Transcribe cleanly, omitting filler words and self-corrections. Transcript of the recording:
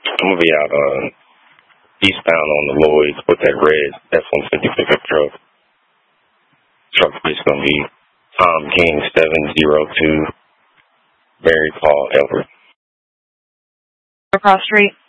I'm gonna be out eastbound on the Lloyds with that red F-150 pickup truck. Truck is gonna be Tom King 702 Mary Paul Elbert. Cross Street.